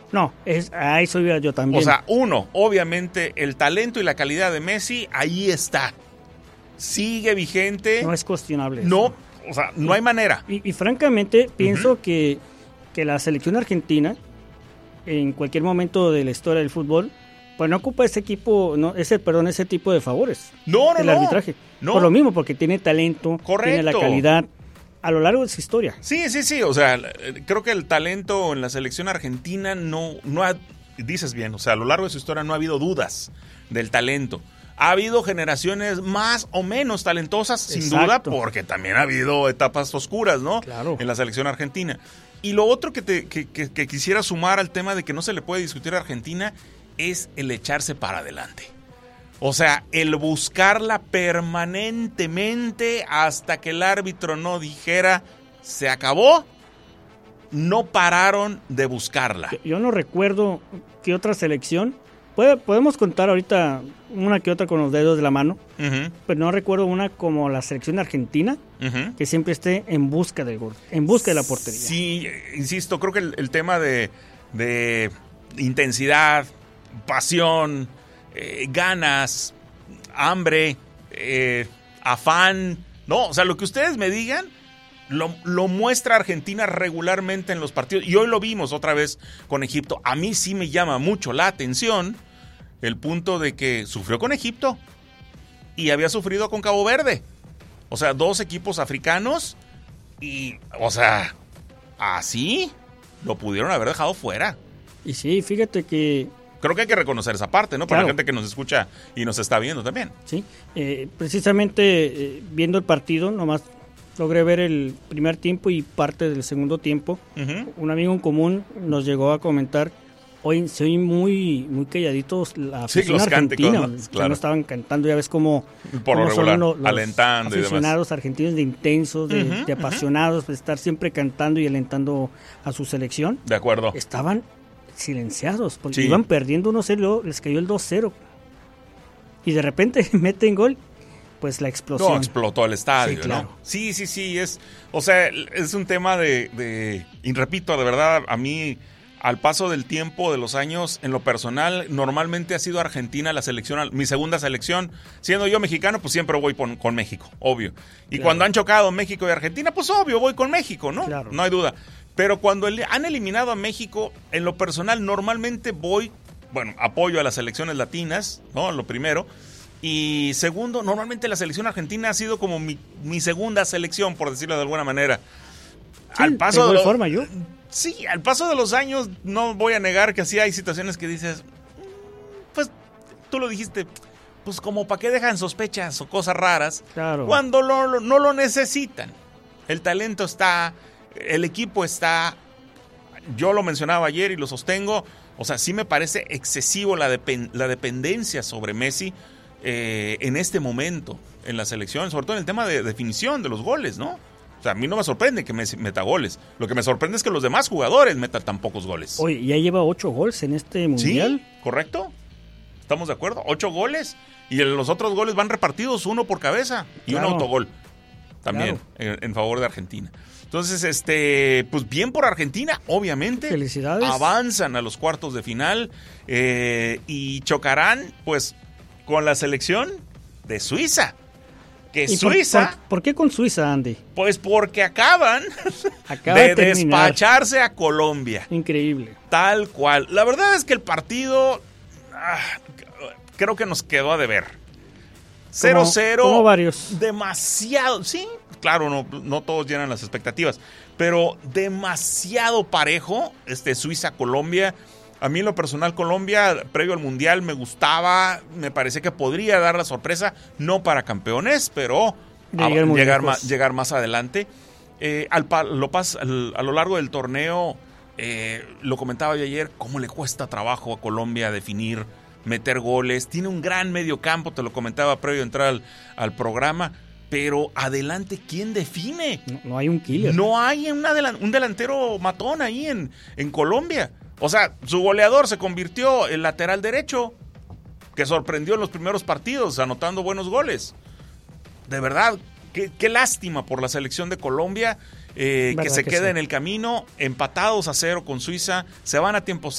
No, a eso iba yo también. O sea, uno, obviamente el talento y la calidad de Messi, ahí está. Sigue vigente. No es cuestionable. No, o sea, no hay manera. Y francamente, pienso que la selección argentina, en cualquier momento de la historia del fútbol, pues no ocupa ese tipo de favores. No, el arbitraje. No. Por lo mismo, porque tiene talento, tiene la calidad a lo largo de su historia. Sí. O sea, creo que el talento en la selección argentina no ha, dices bien, o sea, a lo largo de su historia no ha habido dudas del talento. Ha habido generaciones más o menos talentosas, sin duda, porque también ha habido etapas oscuras, ¿no? Claro. En la selección argentina. Y lo otro que quisiera sumar al tema de que no se le puede discutir a Argentina es el echarse para adelante. O sea, el buscarla permanentemente hasta que el árbitro no dijera se acabó, no pararon de buscarla. Yo no recuerdo qué otra selección, podemos contar ahorita una que otra con los dedos de la mano, pero no recuerdo una como la selección argentina, que siempre esté en busca del gol, en busca de la portería. Sí, insisto, creo que el tema de intensidad, pasión, ganas, hambre, afán, no, o sea, lo que ustedes me digan lo muestra Argentina regularmente en los partidos, y hoy lo vimos otra vez con Egipto. A mí sí me llama mucho la atención el punto de que sufrió con Egipto y había sufrido con Cabo Verde, o sea, dos equipos africanos, y, o sea, así lo pudieron haber dejado fuera. Y sí, fíjate que creo que hay que reconocer esa parte, ¿no? Para claro. la gente que nos escucha y nos está viendo también. Sí, precisamente viendo el partido, nomás logré ver el primer tiempo y parte del segundo tiempo. Un amigo en común nos llegó a comentar, hoy soy muy calladitos la afición argentina, claro. No estaban cantando, ya ves cómo por lo regular, son los alentando aficionados argentinos de intensos, de apasionados, de estar siempre cantando y alentando a su selección. De acuerdo. Estaban silenciados, porque iban perdiendo 1-0, les cayó el 2-0. Y de repente meten gol, pues la explosión. No, explotó el estadio, sí, claro. ¿no? Sí, es un tema y repito, de verdad, a mí, al paso del tiempo, de los años, en lo personal, normalmente ha sido Argentina la selección, mi segunda selección. Siendo yo mexicano, pues siempre voy con México, obvio. Y cuando han chocado México y Argentina, pues obvio, voy con México, ¿no? Claro. No hay duda. Pero cuando han eliminado a México, en lo personal, normalmente apoyo a las selecciones latinas, ¿no? Lo primero. Y segundo, normalmente la selección argentina ha sido como mi segunda selección, por decirlo de alguna manera. Sí, al paso de forma yo. Sí, al paso de los años, no voy a negar que sí hay situaciones que dices, pues tú lo dijiste, pues como para qué dejan sospechas o cosas raras, claro. Cuando no lo necesitan. El talento está, el equipo está, yo lo mencionaba ayer y lo sostengo, o sea, sí me parece excesivo la dependencia sobre Messi en este momento en la selección, sobre todo en el tema de definición de los goles, ¿no? O sea, a mí no me sorprende que Messi meta goles. Lo que me sorprende es que los demás jugadores metan tan pocos goles. Oye, ya lleva 8 goles en este mundial. Sí, correcto. ¿Estamos de acuerdo? 8 goles. Y los otros goles van repartidos, uno por cabeza y un autogol. También en favor de Argentina. Entonces, pues bien por Argentina, obviamente. Felicidades. Avanzan a los cuartos de final y chocarán, pues, con la selección de Suiza. Que Suiza... ¿Por qué con Suiza, Andy? Pues porque acaban de despacharse a Colombia. Increíble. Tal cual. La verdad es que el partido creo que nos quedó a deber. 0-0. Como varios. Demasiado. Sí, claro, no todos llenan las expectativas. Pero demasiado parejo Suiza-Colombia. A mí en lo personal Colombia, previo al Mundial, me gustaba, me parecía que podría dar la sorpresa, no para campeones, pero llegar más adelante. A lo largo del torneo, lo comentaba yo ayer, cómo le cuesta trabajo a Colombia definir, meter goles. Tiene un gran medio campo, te lo comentaba previo a entrar al programa, pero adelante, ¿quién define? No hay un killer. No hay un delantero matón ahí en Colombia. O sea, su goleador se convirtió en lateral derecho, que sorprendió en los primeros partidos, anotando buenos goles. De verdad, qué lástima por la selección de Colombia, que se queda en el camino, empatados a 0 con Suiza, se van a tiempo